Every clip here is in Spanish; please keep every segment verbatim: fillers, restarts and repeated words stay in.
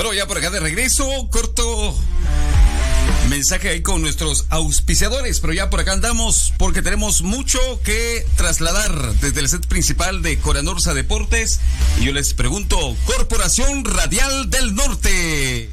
Bueno, ya por acá de regreso, corto mensaje ahí con nuestros auspiciadores, pero ya por acá andamos porque tenemos mucho que trasladar desde el set principal de Coranorsa Deportes. Y yo les pregunto, Corporación Radial del Norte.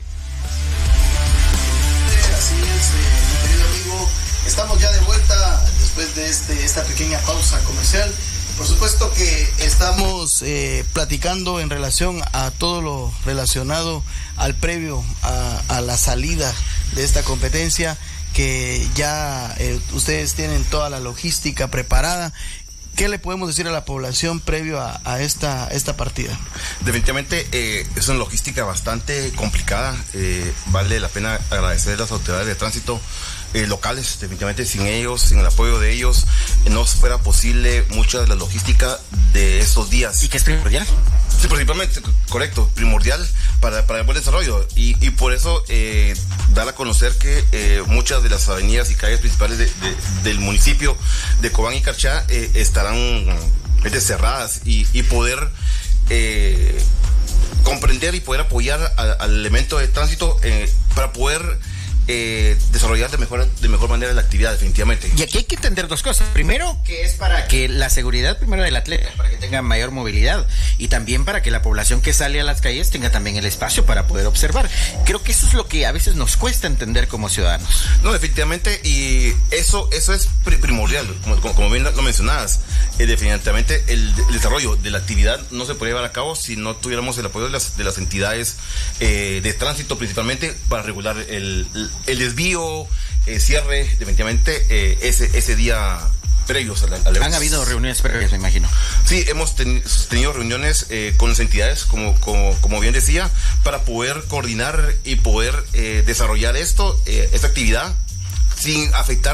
Así es, eh, mi querido amigo, estamos ya de vuelta después de este, esta pequeña pausa comercial. Por supuesto que estamos eh, platicando en relación a todo lo relacionado al previo a, a la salida de esta competencia, que ya eh, ustedes tienen toda la logística preparada. ¿Qué le podemos decir a la población previo a, a esta, esta partida? Definitivamente eh, es una logística bastante complicada. Eh, vale la pena agradecer a las autoridades de tránsito eh, locales. Definitivamente sin ellos, sin el apoyo de ellos, eh, no fuera posible mucha de la logística de estos días. ¿Y qué es primordial? Sí, principalmente, correcto, primordial para, para el buen desarrollo. Y, y por eso eh, dar a conocer que eh, muchas de las avenidas y calles principales de, de, del municipio de Cobán y Carchá eh, estarán eh, cerradas y, y poder eh, comprender y poder apoyar a, al elemento de tránsito eh, para poder Eh, desarrollar de mejor, de mejor manera la actividad, definitivamente. Y aquí hay que entender dos cosas. Primero, que es para que la seguridad primero del atleta, para que tenga mayor movilidad, y también para que la población que sale a las calles tenga también el espacio para poder observar. Creo que eso es lo que a veces nos cuesta entender como ciudadanos. No, definitivamente, y eso eso es primordial, como, como, como bien lo mencionabas. Eh, definitivamente el, el desarrollo de la actividad no se podría llevar a cabo si no tuviéramos el apoyo de las, de las entidades eh, de tránsito, principalmente para regular el, el el desvío, eh, cierre, definitivamente eh, ese ese día previos al, al Han habido reuniones previas, me imagino. Sí, hemos ten, tenido reuniones eh, con las entidades, como, como, como bien decía, para poder coordinar y poder eh, desarrollar esto, eh, esta actividad, sin afectar,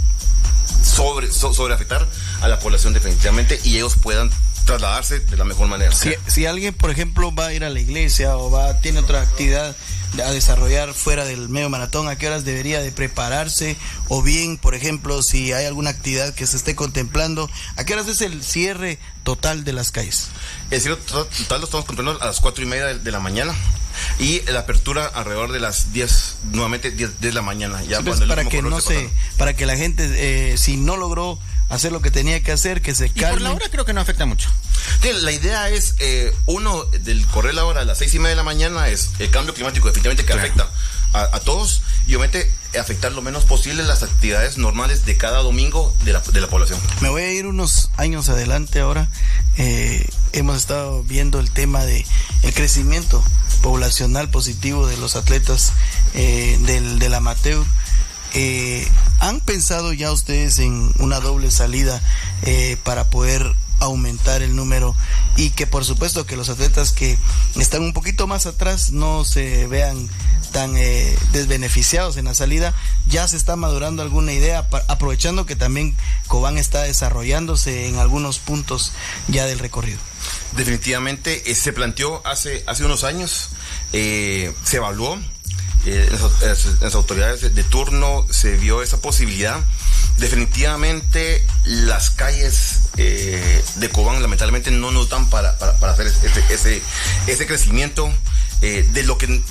sobre, so, sobre afectar a la población definitivamente, y ellos puedan trasladarse de la mejor manera. Si, si alguien, por ejemplo, va a ir a la iglesia o va tiene otra actividad a desarrollar fuera del medio maratón, ¿a qué horas debería de prepararse? O bien, por ejemplo, si hay alguna actividad que se esté contemplando, ¿a qué horas es el cierre total de las calles? El cierre total lo estamos contemplando a las cuatro y media de la mañana y la apertura alrededor de las diez, nuevamente diez de la mañana. Ya sí, pues, para que no se, para que la gente, eh, si no logró hacer lo que tenía que hacer, que se calme. Y por la hora creo que no afecta mucho. Sí, la idea es, eh, uno, del correr la hora a las seis y media de la mañana es el cambio climático, definitivamente que claro. afecta a, a todos, y obviamente afectar lo menos posible las actividades normales de cada domingo de la, de la población. Me voy a ir unos años adelante ahora. Eh, hemos estado viendo el tema de el crecimiento poblacional positivo de los atletas eh, del, del amateur. Eh, ¿Han pensado ya ustedes en una doble salida eh, para poder aumentar el número y que por supuesto que los atletas que están un poquito más atrás no se vean tan eh, desbeneficiados en la salida? ¿Ya se está madurando alguna idea, aprovechando que también Cobán está desarrollándose en algunos puntos ya del recorrido? Definitivamente eh, se planteó hace, hace unos años, eh, se evaluó. Eh, en, las, en las autoridades de, de turno se vio esa posibilidad. Definitivamente las calles eh, de Cobán lamentablemente no nos dan para, para, para hacer ese, ese, ese crecimiento eh, de lo que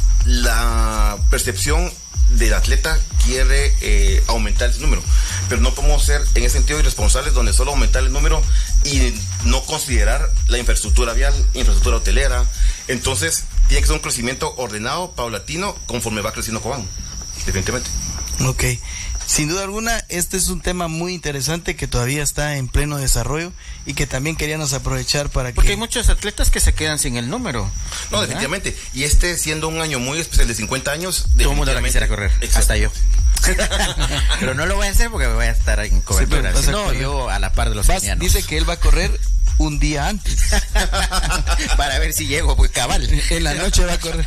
la percepción del atleta quiere eh, aumentar ese número, pero no podemos ser en ese sentido irresponsables donde solo aumentar el número y no considerar la infraestructura vial, infraestructura hotelera. Entonces tiene que ser un crecimiento ordenado, paulatino, conforme va creciendo Cobán, definitivamente. Ok, sin duda alguna, este es un tema muy interesante que todavía está en pleno desarrollo y que también queríamos aprovechar para que... Porque hay muchos atletas que se quedan sin el número. No, ¿verdad? Definitivamente, y este siendo un año muy especial de cincuenta años... Todo el mundo lo quisiera correr, exacto. Hasta yo. Pero no lo voy a hacer porque voy a estar en cobertura. Sí, si no, yo a la par de los Vas, dice que él va a correr un día antes para ver si llego, pues cabal en la noche va a correr.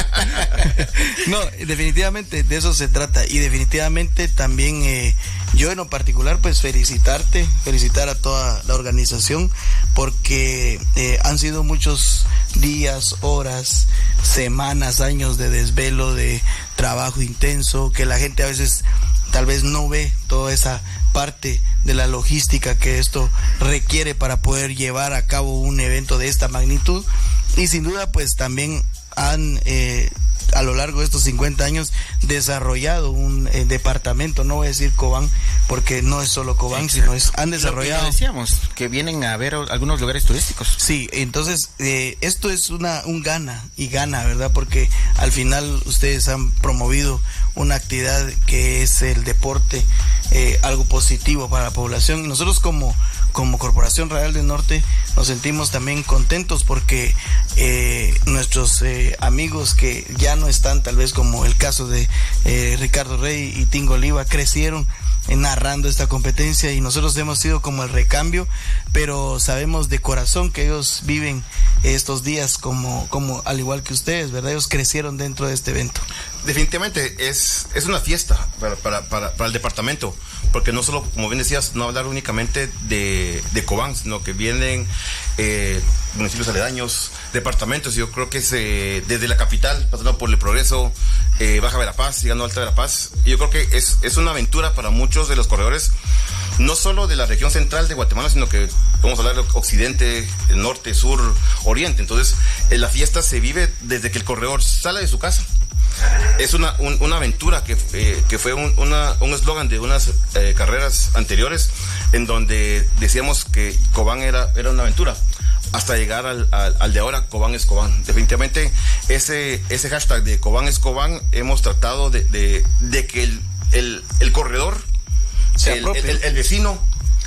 No, definitivamente de eso se trata, y definitivamente también eh, yo en lo particular pues felicitarte, felicitar a toda la organización, porque eh, han sido muchos días, horas, semanas, años de desvelo, de trabajo intenso, que la gente a veces tal vez no ve toda esa parte de la logística que esto requiere para poder llevar a cabo un evento de esta magnitud. Y sin duda pues también han eh, a lo largo de estos cincuenta años desarrollado un eh, departamento, no voy a decir Cobán porque no es solo Cobán, exacto, sino es han desarrollado. Lo que decíamos, que vienen a ver algunos lugares turísticos. Sí, entonces eh, esto es una un gana y gana, ¿verdad? Porque al final ustedes han promovido una actividad que es el deporte, eh, algo positivo para la población. Y nosotros como como Corporación Radial del Norte nos sentimos también contentos porque eh, nuestros eh, amigos que ya no están, tal vez como el caso de eh, Ricardo Rey y Tingo Oliva, crecieron narrando esta competencia y nosotros hemos sido como el recambio, pero sabemos de corazón que ellos viven estos días como, como al igual que ustedes, ¿verdad? Ellos crecieron dentro de este evento. Definitivamente es, es una fiesta para, para, para, para el departamento, porque no solo, como bien decías, no hablar únicamente de, de Cobán, sino que vienen eh, municipios aledaños, departamentos. Yo creo que es eh, desde la capital, pasando por El Progreso, eh, Baja Verapaz, llegando a Alta Verapaz. Yo creo que es, es una aventura para muchos de los corredores, no solo de la región central de Guatemala, sino que vamos a hablar de occidente, norte, sur, oriente. Entonces, eh, la fiesta se vive desde que el corredor sale de su casa. Es una, un, una aventura que, eh, que fue un una, un eslogan de unas eh, carreras anteriores en donde decíamos que Cobán era, era una aventura hasta llegar al, al, al de ahora, Cobán es Cobán. Definitivamente ese, ese hashtag de Cobán es Cobán hemos tratado de, de, de que el, el, el corredor, el, el, el, el vecino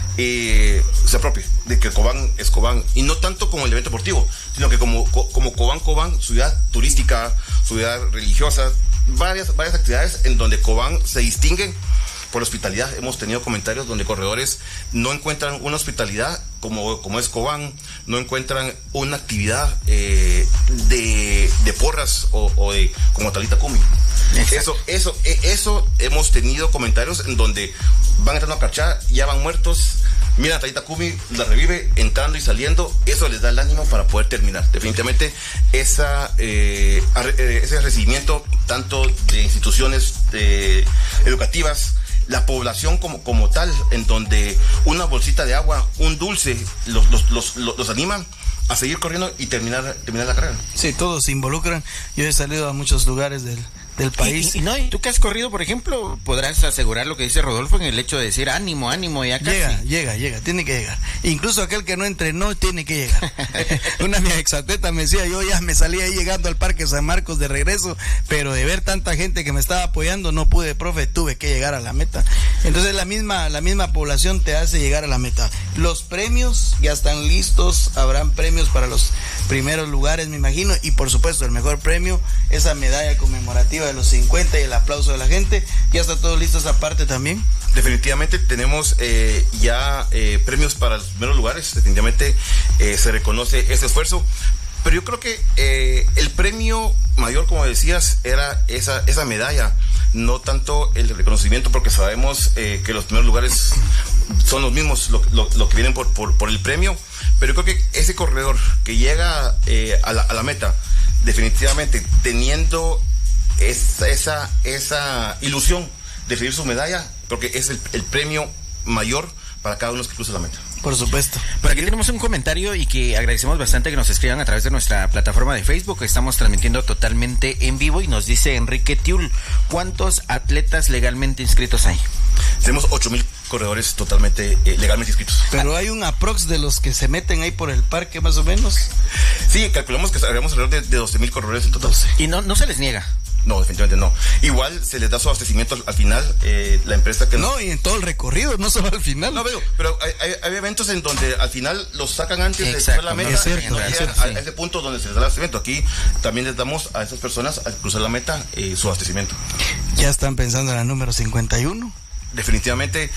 eh, se apropie de que Cobán es Cobán, y no tanto como el evento deportivo, sino que como, como Cobán, Cobán, ciudad turística, ciudad religiosa, varias, varias actividades en donde Cobán se distingue por hospitalidad. Hemos tenido comentarios donde corredores no encuentran una hospitalidad como, como es Cobán, no encuentran una actividad eh, de, de porras o, o de como Talita Kumi. Eso, eso, eso hemos tenido comentarios en donde van entrando a cachar, ya van muertos, mira a Talita Kumi, la revive, entrando y saliendo, eso les da el ánimo para poder terminar. Definitivamente esa, eh, ese recibimiento tanto de instituciones de, educativas, la población como, como tal, en donde una bolsita de agua, un dulce, los, los, los, los, los animan a seguir corriendo y terminar, terminar la carrera. Sí, todos se involucran. Yo he salido a muchos lugares del del país. Y, y, y no, tú que has corrido, por ejemplo, podrás asegurar lo que dice Rodolfo en el hecho de decir ánimo, ánimo, ya casi. Llega, llega, llega, tiene que llegar. Incluso aquel que no entrenó tiene que llegar. Una mi exatleta me decía, yo ya me salí ahí llegando al Parque San Marcos de regreso, pero de ver tanta gente que me estaba apoyando no pude, profe, tuve que llegar a la meta. Entonces la misma, la misma población te hace llegar a la meta. Los premios ya están listos, habrán premios para los primeros lugares, me imagino, y por supuesto el mejor premio, esa medalla conmemorativa de los cincuenta y el aplauso de la gente. ¿Ya está todo listo esa parte también? Definitivamente tenemos eh, ya eh, premios para los primeros lugares. Definitivamente eh, se reconoce ese esfuerzo, pero yo creo que eh, el premio mayor, como decías, era esa, esa medalla, no tanto el reconocimiento, porque sabemos eh, que los primeros lugares son los mismos lo, lo, lo que vienen por, por, por el premio, pero yo creo que ese corredor que llega eh, a, la, a la meta, definitivamente teniendo esa, esa, esa ilusión de recibir su medalla, porque es el, el premio mayor para cada uno que cruza la meta. Por supuesto. Por aquí tenemos un comentario y que agradecemos bastante que nos escriban a través de nuestra plataforma de Facebook. Estamos transmitiendo totalmente en vivo y nos dice Enrique Tiul, ¿cuántos atletas legalmente inscritos hay? Tenemos ocho mil corredores totalmente eh, legalmente inscritos. Pero hay un aprox de los que se meten ahí por el parque más o menos. Sí, calculamos que habríamos alrededor de, de doce mil corredores en total. Y no, no se les niega. No, definitivamente no. Igual se les da su abastecimiento al, al final, eh, la empresa que... No, no, y en todo el recorrido, no solo al final. No, pero, pero hay, hay, hay eventos en donde al final los sacan antes Exacto, de cruzar la meta. Es cierto, a, es cierto, a, sí. a ese punto donde se les da el abastecimiento. Aquí también les damos a esas personas al cruzar la meta eh, su abastecimiento. Ya están pensando en la número cincuenta y uno. Definitivamente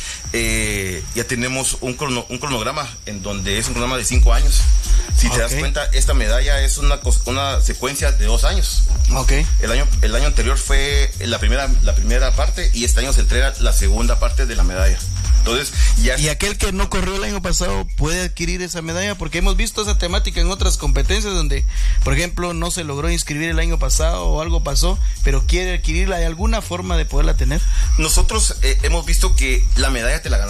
eh, ya tenemos un, crono, un cronograma en donde es un cronograma de cinco años. Si te okay. das cuenta, esta medalla es una, una secuencia de dos años. Okay. El año, el año anterior fue la primera, la primera parte y este año se entrega la segunda parte de la medalla. Entonces, ya... Y aquel que no corrió el año pasado puede adquirir esa medalla, porque hemos visto esa temática en otras competencias donde, por ejemplo, no se logró inscribir el año pasado o algo pasó, pero quiere adquirirla. ¿Hay alguna forma de poderla tener? Nosotros eh, hemos visto que la medalla te la ganas.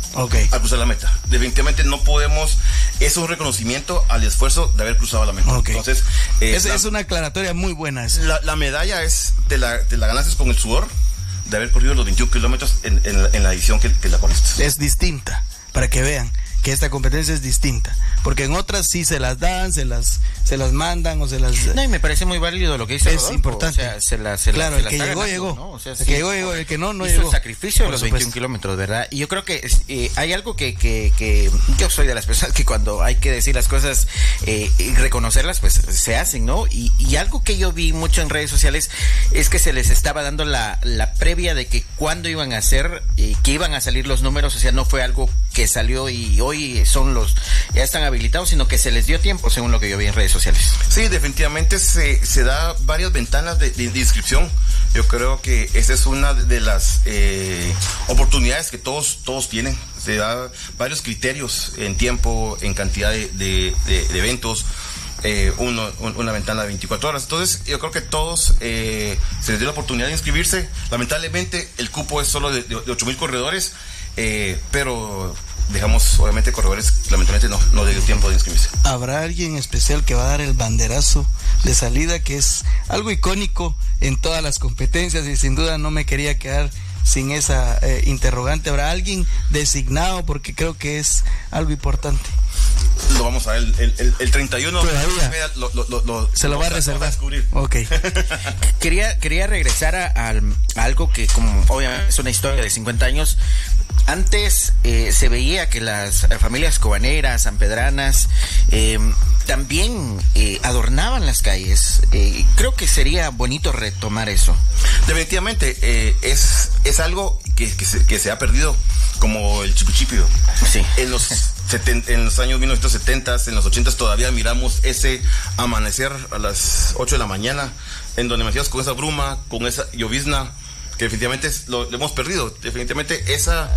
okay. al cruzar la meta. Definitivamente no podemos, eso es un reconocimiento al esfuerzo de haber cruzado la meta. Okay. Entonces, eh, es, la, es una aclaratoria muy buena esa. La, la medalla es, te la, te la ganaste con el sudor de haber corrido los veintiún kilómetros en, en, la, en la edición que, que la corriste. Es distinta, para que vean que esta competencia es distinta, porque en otras sí se las dan, se las se las mandan o se las... No, y me parece muy válido lo que dice es Rodolfo. Importante. O sea, se la, se claro, la, el se que la llegó, ganando, llegó. ¿no? O sea, el sí, que llegó, llegó, el que no, no hizo llegó. el sacrificio de los supuesto. veintiún kilómetros, ¿verdad? Y yo creo que eh, hay algo que, que, que yo soy de las personas que cuando hay que decir las cosas eh, y reconocerlas, pues se hacen, ¿no? Y, y algo que yo vi mucho en redes sociales es que se les estaba dando la, la previa de que cuándo iban a hacer, eh, que iban a salir los números, o sea, no fue algo que salió y hoy son los, ya están habilitados, sino que se les dio tiempo, según lo que yo vi en redes sociales. Sí, definitivamente se, se da varias ventanas de, de, de inscripción. Yo creo que esa es una de las eh, oportunidades que todos, todos tienen. Se da varios criterios en tiempo, en cantidad de, de, de, de eventos. Eh, uno, un, una ventana de veinticuatro horas. Entonces yo creo que todos eh, se les dio la oportunidad de inscribirse. Lamentablemente el cupo es solo de, de, de ocho mil corredores, eh, pero dejamos obviamente corredores, lamentablemente no, no dio tiempo de inscribirse. ¿Habrá alguien especial que va a dar el banderazo de salida, que es algo icónico en todas las competencias, y sin duda no me quería quedar sin esa eh, interrogante? ¿Habrá alguien designado? Porque creo que es algo importante. Lo vamos a ver el, el, el treinta y uno. Todavía. Lo, lo, lo, lo, se lo va a reservar. A ok. quería, quería regresar a, a, a algo que, como obviamente es una historia de cincuenta años. Antes eh, se veía que las familias cobaneras, sanpedranas, eh, también eh, adornaban las calles. Eh, creo que sería bonito retomar eso. Definitivamente, eh, es, es algo que, que, se, que se ha perdido, como el chipichipio. Sí. En los, setenta, en los años mil novecientos setenta, en los ochenta todavía miramos ese amanecer a las ocho de la mañana, en donde amanecíamos con esa bruma, con esa llovizna, que definitivamente lo, lo hemos perdido. Definitivamente esa,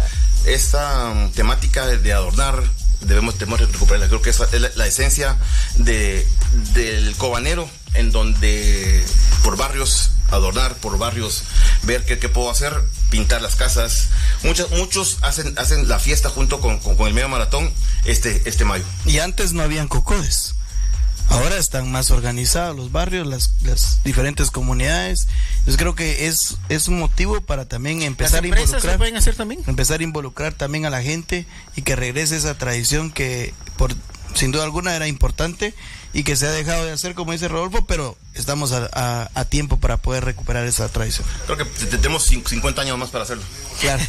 esa um, temática de, de adornar debemos, debemos recuperarla. Creo que esa es la, la esencia de, del cobanero, en donde por barrios adornar, por barrios ver qué, qué puedo hacer, pintar las casas. Muchos, muchos hacen, hacen la fiesta junto con, con, con el medio maratón este, este mayo. Y antes no habían cocodes. Ahora están más organizados los barrios, las, las diferentes comunidades. Yo creo que es, es un motivo para también empezar a involucrar. ¿Lo pueden hacer también? Empezar a involucrar también a la gente y que regrese esa tradición que por sin duda alguna era importante y que se ha dejado de hacer, como dice Rodolfo, pero estamos a, a, a tiempo para poder recuperar esa tradición. Creo que tenemos cincuenta años más para hacerlo. Claro.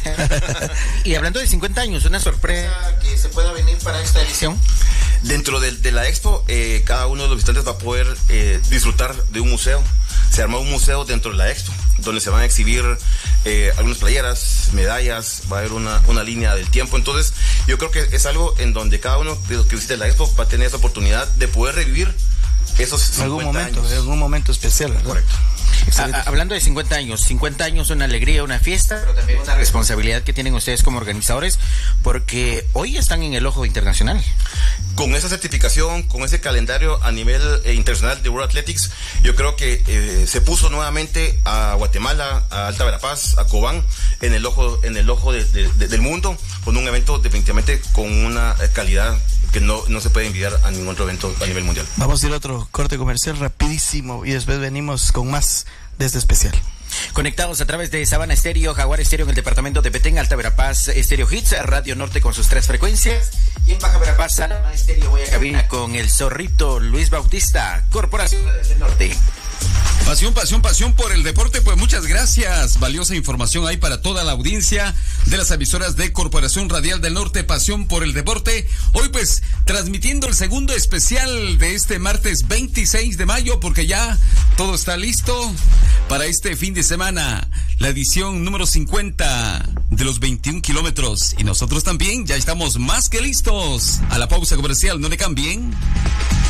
Y hablando de cincuenta años, una sorpresa que se pueda venir para esta edición. Dentro de, de la expo, eh, cada uno de los visitantes va a poder eh, disfrutar de un museo. Se armó un museo dentro de la expo, donde se van a exhibir eh, algunas playeras, medallas, va a haber una, una línea del tiempo. Entonces, yo creo que es algo en donde cada uno de los que visite la expo va a tener esa oportunidad de poder revivir esos cincuenta algún momento, años. algún momento especial, ¿verdad? Correcto. A, a, hablando de cincuenta años, cincuenta años, una alegría, una fiesta, pero también una responsabilidad que tienen ustedes como organizadores, porque hoy están en el ojo internacional. Con esa certificación, con ese calendario a nivel eh, internacional de World Athletics, yo creo que eh, se puso nuevamente a Guatemala, a Alta Verapaz, a Cobán, en el ojo, en el ojo de, de, de, del mundo, con un evento definitivamente con una calidad que no, no se puede envidiar a ningún otro evento a nivel mundial. Vamos a ir a otro corte comercial rapidísimo y después venimos con más de este especial. Conectados a través de Sabana Estéreo, Jaguar Estéreo en el departamento de Petén, Alta Verapaz, Estéreo Hits, Radio Norte con sus tres frecuencias, y en Baja Verapaz, Sabana Estéreo, voy a cabina con el zorrito Luis Bautista, Corporación del Norte. Pasión, pasión, pasión por el deporte. Pues muchas gracias. Valiosa información ahí para toda la audiencia de las emisoras de Corporación Radial del Norte. Pasión por el deporte. Hoy pues transmitiendo el segundo especial de este martes veintiséis de mayo, porque ya todo está listo para este fin de semana. La edición número cincuenta de los veintiún kilómetros. Y nosotros también ya estamos más que listos. A la pausa comercial, no le cambien.